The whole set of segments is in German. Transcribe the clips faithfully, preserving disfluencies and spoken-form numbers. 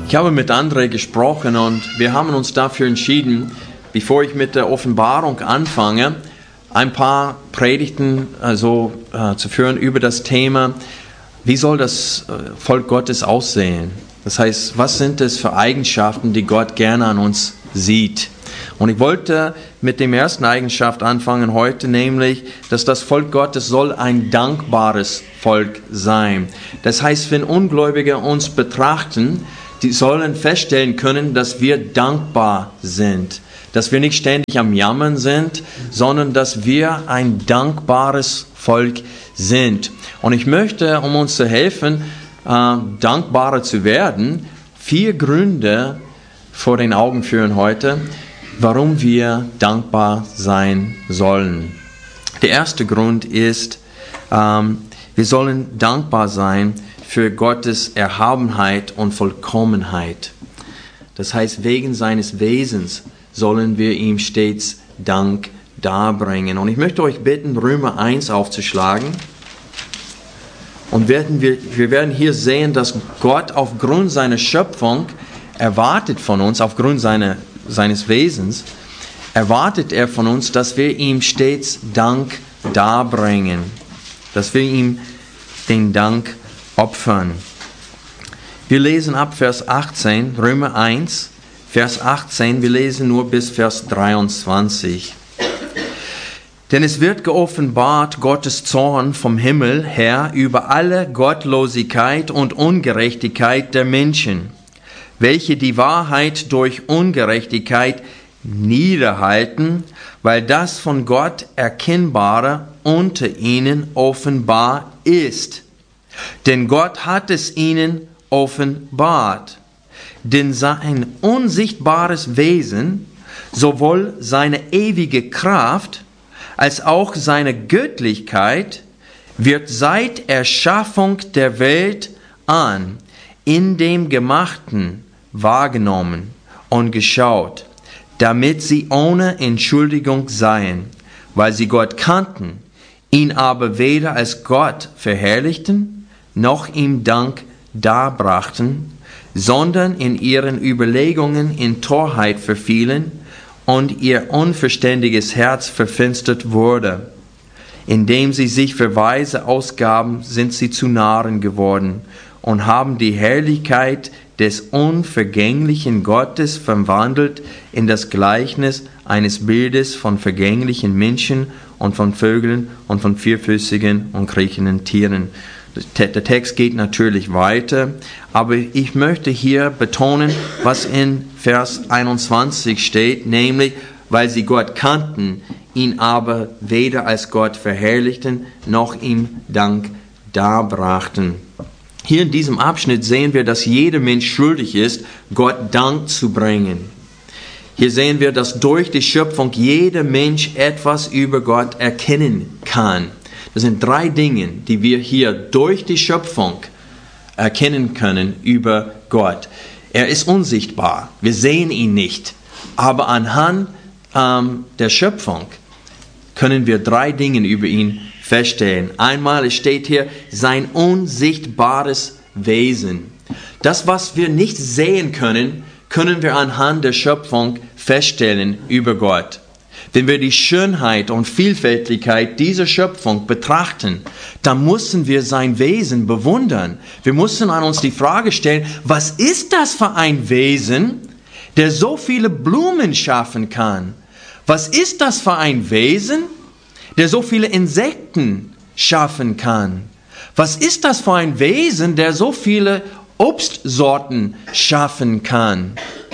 Ich habe mit André gesprochen und wir haben uns dafür entschieden, bevor ich mit der Offenbarung anfange, ein paar Predigten also, äh, zu führen über das Thema, wie soll das äh, Volk Gottes aussehen? Das heißt, was sind es für Eigenschaften, die Gott gerne an uns sieht? Und ich wollte mit dem ersten Eigenschaft anfangen heute, nämlich, dass das Volk Gottes soll ein dankbares Volk sein. Das heißt, wenn Ungläubige uns betrachten, die sollen feststellen können, dass wir dankbar sind. Dass wir nicht ständig am Jammern sind, sondern dass wir ein dankbares Volk sind. Und ich möchte, um uns zu helfen, äh, dankbarer zu werden, vier Gründe vor den Augen führen heute, warum wir dankbar sein sollen. Der erste Grund ist, ähm, wir sollen dankbar sein für Gottes Erhabenheit und Vollkommenheit. Das heißt, wegen seines Wesens sollen wir ihm stets Dank darbringen. Und ich möchte euch bitten, Römer eins aufzuschlagen. Und werden wir, wir werden hier sehen, dass Gott aufgrund seiner Schöpfung erwartet von uns, aufgrund seiner, seines Wesens, erwartet er von uns, dass wir ihm stets Dank darbringen. Dass wir ihm den Dank opfern. Wir lesen ab Vers achtzehn, Römer eins, Vers achtzehn, wir lesen nur bis Vers dreiundzwanzig. Denn es wird geoffenbart Gottes Zorn vom Himmel her über alle Gottlosigkeit und Ungerechtigkeit der Menschen, welche die Wahrheit durch Ungerechtigkeit niederhalten, weil das von Gott Erkennbare unter ihnen offenbar ist. Denn Gott hat es ihnen offenbart. Denn sein unsichtbares Wesen, sowohl seine ewige Kraft als auch seine Göttlichkeit, wird seit Erschaffung der Welt an in dem Gemachten wahrgenommen und geschaut, damit sie ohne Entschuldigung seien, weil sie Gott kannten, ihn aber weder als Gott verherrlichten, noch ihm Dank darbrachten, sondern in ihren Überlegungen in Torheit verfielen und ihr unverständiges Herz verfinstert wurde. Indem sie sich für Weise ausgaben, sind sie zu Narren geworden und haben die Herrlichkeit des unvergänglichen Gottes verwandelt in das Gleichnis eines Bildes von vergänglichen Menschen und von Vögeln und von vierfüßigen und kriechenden Tieren. Der Text geht natürlich weiter, aber ich möchte hier betonen, was in Vers einundzwanzig steht, nämlich, weil sie Gott kannten, ihn aber weder als Gott verherrlichten, noch ihm Dank darbrachten. Hier in diesem Abschnitt sehen wir, dass jeder Mensch schuldig ist, Gott Dank zu bringen. Hier sehen wir, dass durch die Schöpfung jeder Mensch etwas über Gott erkennen kann. Das sind drei Dinge, die wir hier durch die Schöpfung erkennen können über Gott. Er ist unsichtbar, wir sehen ihn nicht, aber anhand ähm, der Schöpfung können wir drei Dinge über ihn feststellen. Einmal, es steht hier, sein unsichtbares Wesen. Das, was wir nicht sehen können, können wir anhand der Schöpfung feststellen über Gott. Wenn wir die Schönheit und Vielfältigkeit dieser Schöpfung betrachten, dann müssen wir sein Wesen bewundern. Wir müssen an uns die Frage stellen, was ist das für ein Wesen, der so viele Blumen schaffen kann? Was ist das für ein Wesen, der so viele Insekten schaffen kann? Was ist das für ein Wesen, der so viele Obstsorten schaffen kann?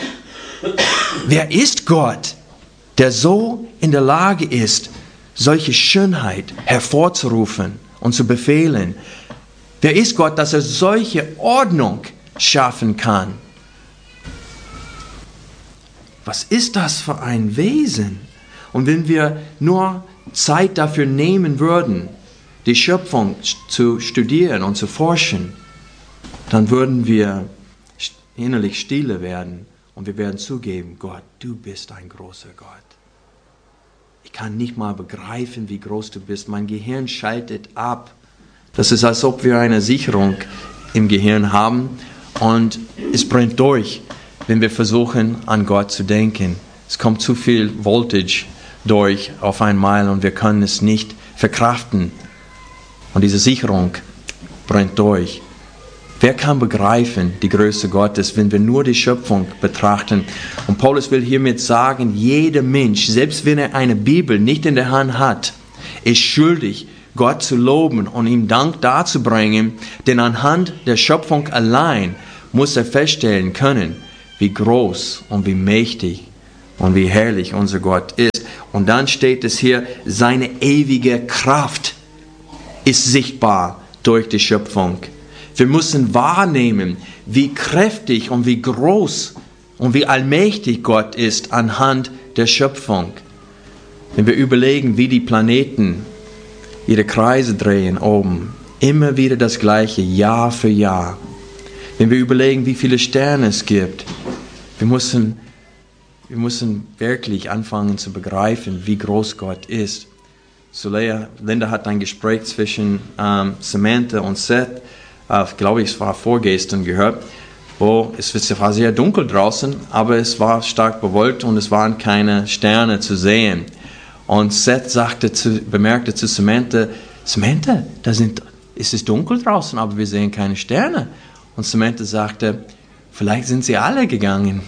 Wer ist Gott, der so in der Lage ist, solche Schönheit hervorzurufen und zu befehlen? Wer ist Gott, dass er solche Ordnung schaffen kann? Was ist das für ein Wesen? Und wenn wir nur Zeit dafür nehmen würden, die Schöpfung zu studieren und zu forschen, dann würden wir innerlich stille werden und wir werden zugeben, Gott, du bist ein großer Gott. Ich kann nicht mal begreifen, wie groß du bist. Mein Gehirn schaltet ab. Das ist, als ob wir eine Sicherung im Gehirn haben und es brennt durch, wenn wir versuchen, an Gott zu denken. Es kommt zu viel Voltage durch auf einmal und wir können es nicht verkraften. Und diese Sicherung brennt durch. Wer kann begreifen die Größe Gottes, wenn wir nur die Schöpfung betrachten? Und Paulus will hiermit sagen, jeder Mensch, selbst wenn er eine Bibel nicht in der Hand hat, ist schuldig, Gott zu loben und ihm Dank darzubringen, denn anhand der Schöpfung allein muss er feststellen können, wie groß und wie mächtig und wie herrlich unser Gott ist. Und dann steht es hier, seine ewige Kraft ist sichtbar durch die Schöpfung. Wir müssen wahrnehmen, wie kräftig und wie groß und wie allmächtig Gott ist anhand der Schöpfung. Wenn wir überlegen, wie die Planeten ihre Kreise drehen oben, immer wieder das Gleiche, Jahr für Jahr. Wenn wir überlegen, wie viele Sterne es gibt, wir müssen, wir müssen wirklich anfangen zu begreifen, wie groß Gott ist. So Lea, Linda hat ein Gespräch zwischen ähm, Samantha und Seth, äh, glaube ich, es war vorgestern gehört, wo es war sehr dunkel draußen, aber es war stark bewölkt und es waren keine Sterne zu sehen. Und Seth sagte zu, bemerkte zu Samantha, Samantha, da sind, es ist dunkel draußen, aber wir sehen keine Sterne. Und Samantha sagte, vielleicht sind sie alle gegangen.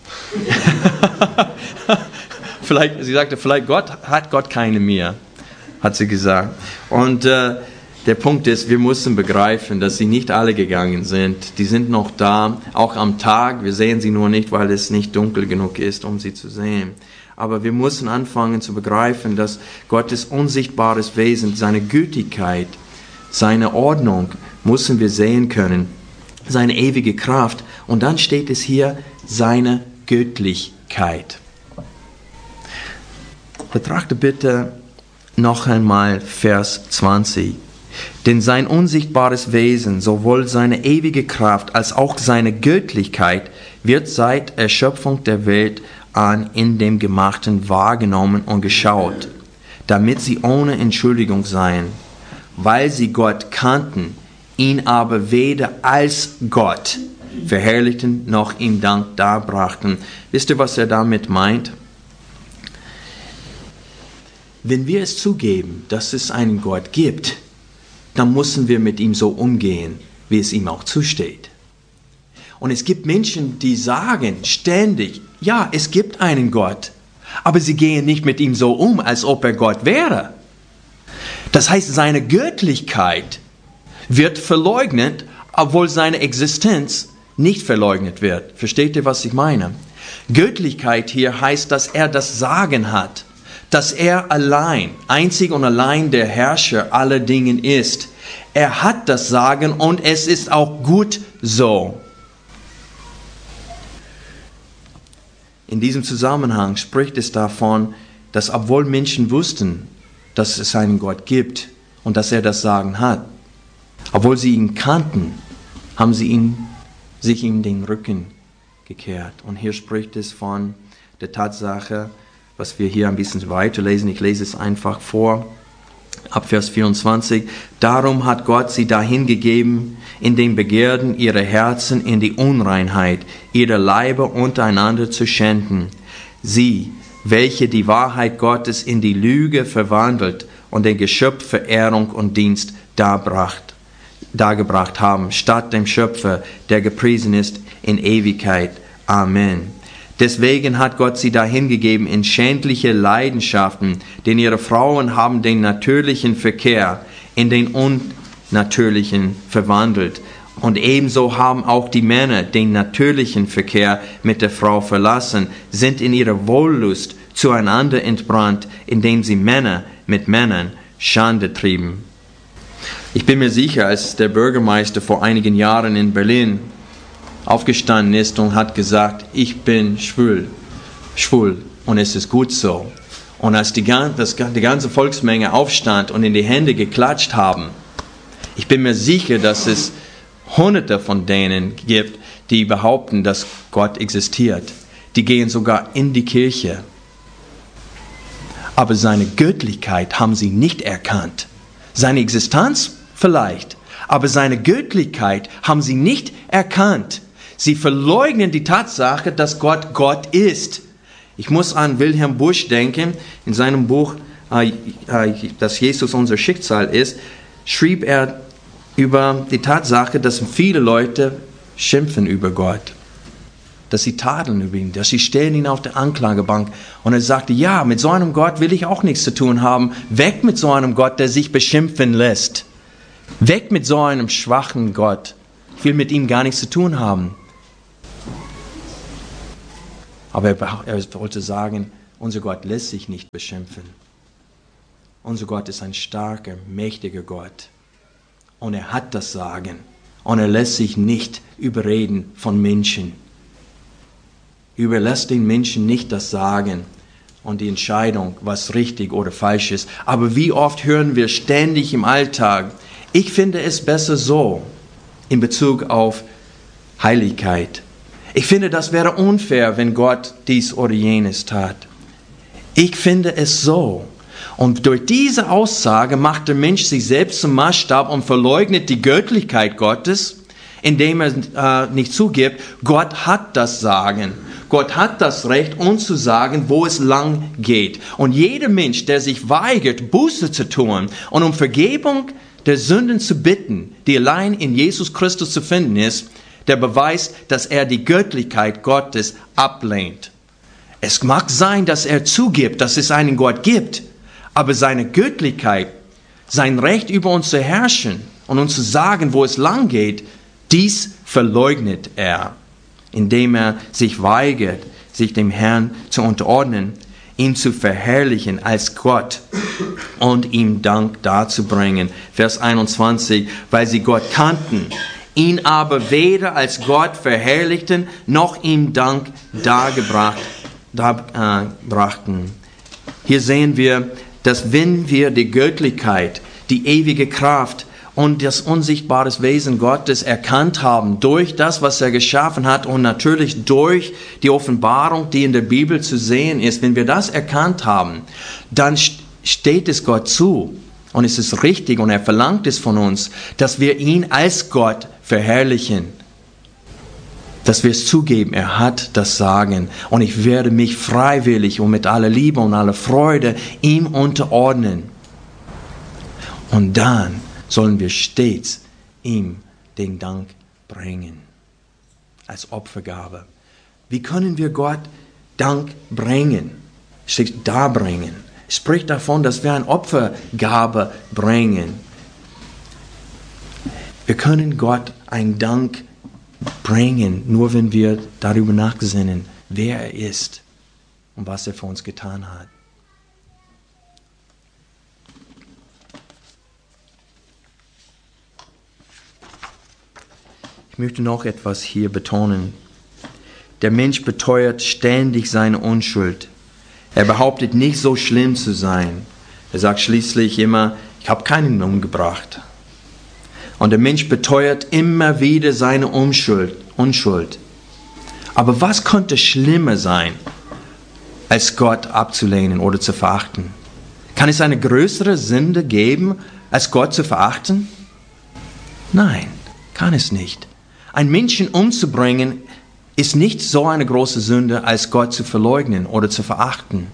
vielleicht, sie sagte, vielleicht Gott, hat Gott keine mehr, hat sie gesagt. Und äh, der Punkt ist, wir müssen begreifen, dass sie nicht alle gegangen sind. Die sind noch da, auch am Tag. Wir sehen sie nur nicht, weil es nicht dunkel genug ist, um sie zu sehen. Aber wir müssen anfangen zu begreifen, dass Gottes unsichtbares Wesen, seine Gütigkeit, seine Ordnung, müssen wir sehen können. Seine ewige Kraft. Und dann steht es hier, seine Göttlichkeit. Betrachte bitte noch einmal Vers zwanzig. Denn sein unsichtbares Wesen, sowohl seine ewige Kraft als auch seine Göttlichkeit, wird seit Erschöpfung der Welt an in dem Gemachten wahrgenommen und geschaut, damit sie ohne Entschuldigung seien, weil sie Gott kannten, ihn aber weder als Gott verherrlichten noch ihm Dank darbrachten. Wisst ihr, was er damit meint? Wenn wir es zugeben, dass es einen Gott gibt, dann müssen wir mit ihm so umgehen, wie es ihm auch zusteht. Und es gibt Menschen, die sagen ständig, ja, es gibt einen Gott, aber sie gehen nicht mit ihm so um, als ob er Gott wäre. Das heißt, seine Göttlichkeit wird verleugnet, obwohl seine Existenz nicht verleugnet wird. Versteht ihr, was ich meine? Göttlichkeit hier heißt, dass er das Sagen hat, dass er allein, einzig und allein der Herrscher aller Dinge ist. Er hat das Sagen und es ist auch gut so. In diesem Zusammenhang spricht es davon, dass obwohl Menschen wussten, dass es einen Gott gibt und dass er das Sagen hat, obwohl sie ihn kannten, haben sie ihn, sich ihm den Rücken gekehrt. Und hier spricht es von der Tatsache, was wir hier ein bisschen weiterlesen. Ich lese es einfach vor. Ab Vers vierundzwanzig. Darum hat Gott sie dahingegeben, in den Begierden ihrer Herzen in die Unreinheit ihrer Leiber untereinander zu schänden. Sie, welche die Wahrheit Gottes in die Lüge verwandelt und den Geschöpf Verehrung und Dienst darbracht, dargebracht haben, statt dem Schöpfer, der gepriesen ist in Ewigkeit. Amen. Deswegen hat Gott sie dahingegeben in schändliche Leidenschaften, denn ihre Frauen haben den natürlichen Verkehr in den unnatürlichen verwandelt. Und ebenso haben auch die Männer den natürlichen Verkehr mit der Frau verlassen, sind in ihrer Wollust zueinander entbrannt, indem sie Männer mit Männern Schande trieben. Ich bin mir sicher, als der Bürgermeister vor einigen Jahren in Berlin aufgestanden ist und hat gesagt, ich bin schwul, schwul und es ist gut so. Und als die, das, die ganze Volksmenge aufstand und in die Hände geklatscht haben, ich bin mir sicher, dass es Hunderte von denen gibt, die behaupten, dass Gott existiert. Die gehen sogar in die Kirche. Aber seine Göttlichkeit haben sie nicht erkannt. Seine Existenz vielleicht, aber seine Göttlichkeit haben sie nicht erkannt. Sie verleugnen die Tatsache, dass Gott Gott ist. Ich muss an Wilhelm Busch denken. In seinem Buch, äh, äh, dass Jesus unser Schicksal ist, schrieb er über die Tatsache, dass viele Leute schimpfen über Gott. Dass sie tadeln über ihn, dass sie stellen ihn auf der Anklagebank. Und er sagte, ja, mit so einem Gott will ich auch nichts zu tun haben. Weg mit so einem Gott, der sich beschimpfen lässt. Weg mit so einem schwachen Gott. Ich will mit ihm gar nichts zu tun haben. Aber er, er wollte sagen, unser Gott lässt sich nicht beschimpfen. Unser Gott ist ein starker, mächtiger Gott. Und er hat das Sagen. Und er lässt sich nicht überreden von Menschen. Überlässt den Menschen nicht das Sagen und die Entscheidung, was richtig oder falsch ist. Aber wie oft hören wir ständig im Alltag, ich finde es besser so, in Bezug auf Heiligkeit. Ich finde, das wäre unfair, wenn Gott dies oder jenes tat. Ich finde es so. Und durch diese Aussage macht der Mensch sich selbst zum Maßstab und verleugnet die Göttlichkeit Gottes, indem er äh, nicht zugibt, Gott hat das Sagen. Gott hat das Recht, uns zu sagen, wo es lang geht. Und jeder Mensch, der sich weigert, Buße zu tun und um Vergebung der Sünden zu bitten, die allein in Jesus Christus zu finden ist, der beweist, dass er die Göttlichkeit Gottes ablehnt. Es mag sein, dass er zugibt, dass es einen Gott gibt, aber seine Göttlichkeit, sein Recht über uns zu herrschen und uns zu sagen, wo es lang geht, dies verleugnet er, indem er sich weigert, sich dem Herrn zu unterordnen, ihn zu verherrlichen als Gott und ihm Dank darzubringen. Vers einundzwanzig, weil sie Gott kannten, ihn aber weder als Gott verherrlichten, noch ihm Dank dargebracht, darbrachten. Hier sehen wir, dass wenn wir die Göttlichkeit, die ewige Kraft und das unsichtbare Wesen Gottes erkannt haben durch das, was er geschaffen hat und natürlich durch die Offenbarung, die in der Bibel zu sehen ist, wenn wir das erkannt haben, dann steht es Gott zu und es ist richtig und er verlangt es von uns, dass wir ihn als Gott verherrlichen, dass wir es zugeben, er hat das Sagen und ich werde mich freiwillig und mit aller Liebe und aller Freude ihm unterordnen. Und dann sollen wir stets ihm den Dank bringen, als Opfergabe. Wie können wir Gott Dank bringen? Steht darbringen. Spricht davon, dass wir eine Opfergabe bringen. Wir können Gott einen Dank bringen, nur wenn wir darüber nachsinnen, wer er ist und was er für uns getan hat. Ich möchte noch etwas hier betonen. Der Mensch beteuert ständig seine Unschuld. Er behauptet nicht so schlimm zu sein. Er sagt schließlich immer, ich habe keinen umgebracht. Und der Mensch beteuert immer wieder seine Unschuld. Unschuld. Aber was könnte schlimmer sein, als Gott abzulehnen oder zu verachten? Kann es eine größere Sünde geben, als Gott zu verachten? Nein, kann es nicht. Einen Menschen umzubringen, ist nicht so eine große Sünde, als Gott zu verleugnen oder zu verachten.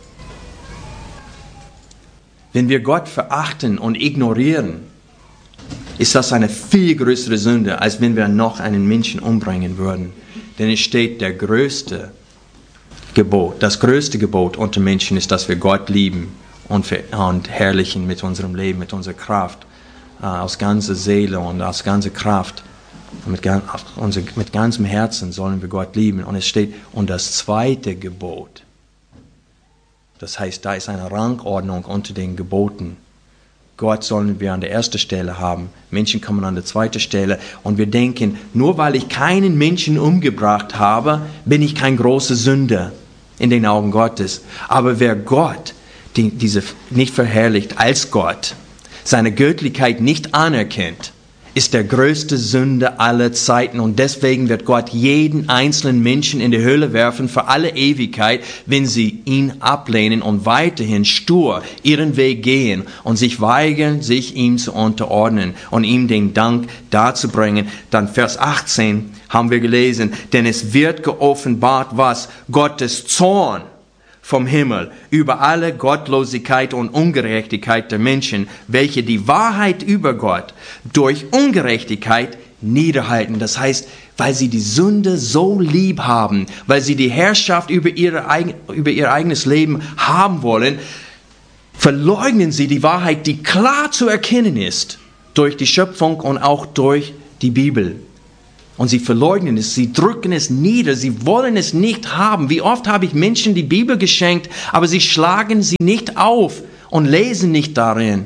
Wenn wir Gott verachten und ignorieren, ist das eine viel größere Sünde, als wenn wir noch einen Menschen umbringen würden. Denn es steht, der größte Gebot, das größte Gebot unter Menschen ist, dass wir Gott lieben und, und herrlichen mit unserem Leben, mit unserer Kraft, äh, aus ganzer Seele und aus ganzer Kraft. Und mit, unser, mit ganzem Herzen sollen wir Gott lieben. Und es steht, und das zweite Gebot. Das heißt, da ist eine Rangordnung unter den Geboten. Gott sollen wir an der ersten Stelle haben. Menschen kommen an der zweiten Stelle. Und wir denken, nur weil ich keinen Menschen umgebracht habe, bin ich kein großer Sünder in den Augen Gottes. Aber wer Gott die, diese nicht verherrlicht als Gott, seine Göttlichkeit nicht anerkennt, ist der größte Sünder aller Zeiten. Und deswegen wird Gott jeden einzelnen Menschen in die Hölle werfen für alle Ewigkeit, wenn sie ihn ablehnen und weiterhin stur ihren Weg gehen und sich weigern, sich ihm zu unterordnen und ihm den Dank darzubringen. Dann Vers achtzehn haben wir gelesen, denn es wird geoffenbart, was Gottes Zorn vom Himmel über alle Gottlosigkeit und Ungerechtigkeit der Menschen, welche die Wahrheit über Gott durch Ungerechtigkeit niederhalten. Das heißt, weil sie die Sünde so lieb haben, weil sie die Herrschaft über, ihre, über ihr eigenes Leben haben wollen, verleugnen sie die Wahrheit, die klar zu erkennen ist durch die Schöpfung und auch durch die Bibel. Und sie verleugnen es, sie drücken es nieder, sie wollen es nicht haben. Wie oft habe ich Menschen die Bibel geschenkt, aber sie schlagen sie nicht auf und lesen nicht darin.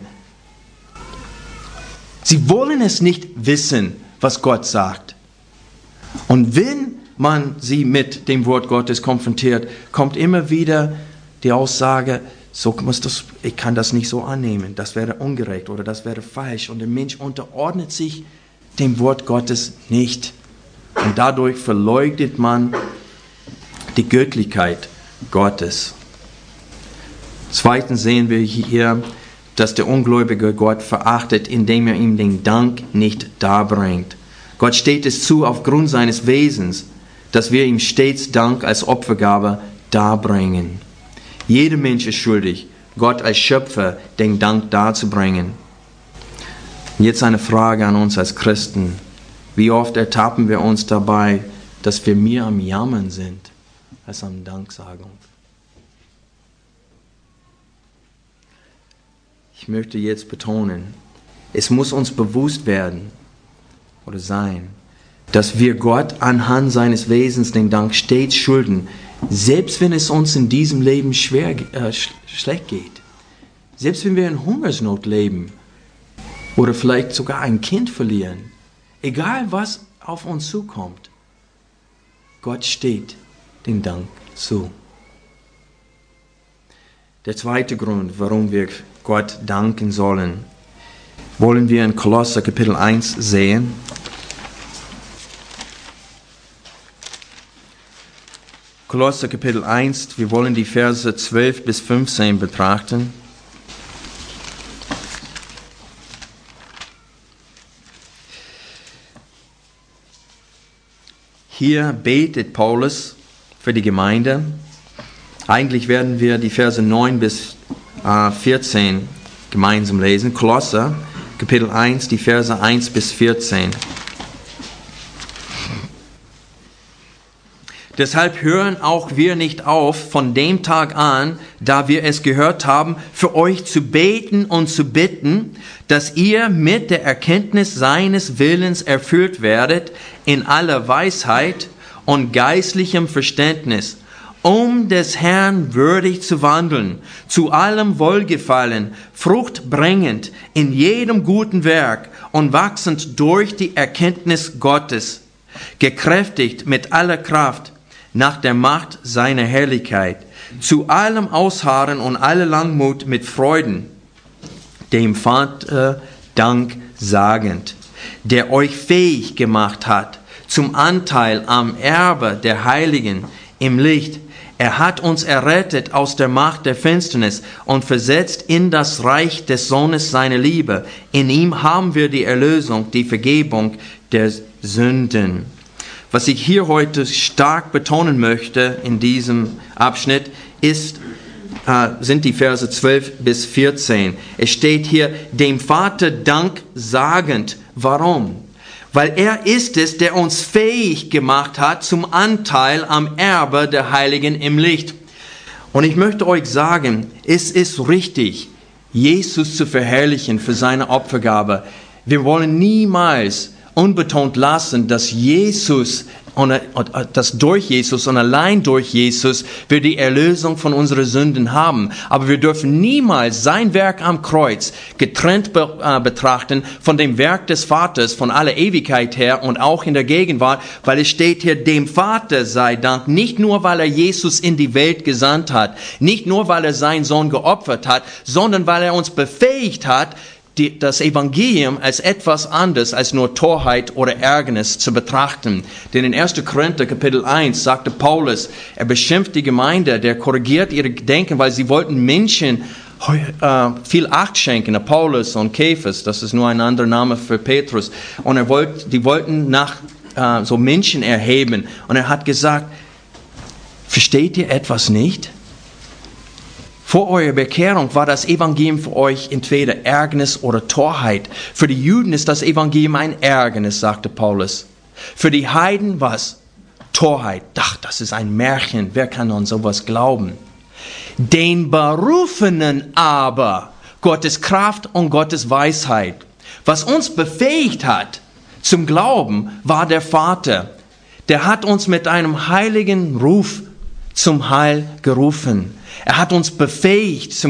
Sie wollen es nicht wissen, was Gott sagt. Und wenn man sie mit dem Wort Gottes konfrontiert, kommt immer wieder die Aussage, so muss das, ich kann das nicht so annehmen, das wäre ungerecht oder das wäre falsch. Und der Mensch unterordnet sich dem Wort Gottes nicht. Und dadurch verleugnet man die Göttlichkeit Gottes. Zweitens sehen wir hier, dass der ungläubige Gott verachtet, indem er ihm den Dank nicht darbringt. Gott steht es zu, aufgrund seines Wesens, dass wir ihm stets Dank als Opfergabe darbringen. Jeder Mensch ist schuldig, Gott als Schöpfer den Dank darzubringen. Und jetzt eine Frage an uns als Christen. Wie oft ertappen wir uns dabei, dass wir mehr am Jammern sind als am Danksagung? Ich möchte jetzt betonen, es muss uns bewusst werden oder sein, dass wir Gott anhand seines Wesens den Dank stets schulden, selbst wenn es uns in diesem Leben schwer, äh, sch- schlecht geht. Selbst wenn wir in Hungersnot leben oder vielleicht sogar ein Kind verlieren. Egal was auf uns zukommt, Gott steht den Dank zu. Der zweite Grund, warum wir Gott danken sollen, wollen wir in Kolosser Kapitel eins sehen. Kolosser Kapitel eins, wir wollen die Verse zwölf bis fünfzehn betrachten. Hier betet Paulus für die Gemeinde. Eigentlich werden wir die Verse neun bis vierzehn gemeinsam lesen. Kolosser, Kapitel eins, die Verse eins bis vierzehn. Deshalb hören auch wir nicht auf, von dem Tag an, da wir es gehört haben, für euch zu beten und zu bitten, dass ihr mit der Erkenntnis seines Willens erfüllt werdet, in aller Weisheit und geistlichem Verständnis, um des Herrn würdig zu wandeln, zu allem Wohlgefallen, fruchtbringend in jedem guten Werk und wachsend durch die Erkenntnis Gottes, gekräftigt mit aller Kraft, nach der Macht seiner Herrlichkeit, zu allem Ausharren und aller Langmut mit Freuden, dem Vater Dank sagend, der euch fähig gemacht hat zum Anteil am Erbe der Heiligen im Licht. Er hat uns errettet aus der Macht der Finsternis und versetzt in das Reich des Sohnes seiner Liebe. In ihm haben wir die Erlösung, die Vergebung der Sünden. Was ich hier heute stark betonen möchte in diesem Abschnitt ist, äh, sind die Verse zwölf bis vierzehn. Es steht hier, dem Vater Dank sagend. Warum? Weil er ist es, der uns fähig gemacht hat zum Anteil am Erbe der Heiligen im Licht. Und ich möchte euch sagen, es ist richtig, Jesus zu verherrlichen für seine Opfergabe. Wir wollen niemals unbetont lassen, dass Jesus und dass durch Jesus und allein durch Jesus wir die Erlösung von unseren Sünden haben. Aber wir dürfen niemals sein Werk am Kreuz getrennt be- äh, betrachten von dem Werk des Vaters von aller Ewigkeit her und auch in der Gegenwart, weil es steht hier, dem Vater sei Dank, nicht nur, weil er Jesus in die Welt gesandt hat, nicht nur, weil er seinen Sohn geopfert hat, sondern weil er uns befähigt hat, Die, das Evangelium als etwas anderes als nur Torheit oder Ärgernis zu betrachten. Denn in erster Korinther Kapitel eins sagte Paulus, er beschimpft die Gemeinde, der korrigiert ihre Denken, weil sie wollten Menschen äh, viel Acht schenken, Paulus und Kephas, das ist nur ein anderer Name für Petrus. Und er wollte, die wollten nach äh, so Menschen erheben. Und er hat gesagt, versteht ihr etwas nicht? Vor eurer Bekehrung war das Evangelium für euch entweder Ärgernis oder Torheit. Für die Juden ist das Evangelium ein Ärgernis, sagte Paulus. Für die Heiden war es Torheit. Ach, das ist ein Märchen. Wer kann an sowas glauben? Den Berufenen aber Gottes Kraft und Gottes Weisheit. Was uns befähigt hat zum Glauben, war der Vater. Der hat uns mit einem heiligen Ruf zum Heil gerufen. Er hat uns befähigt zum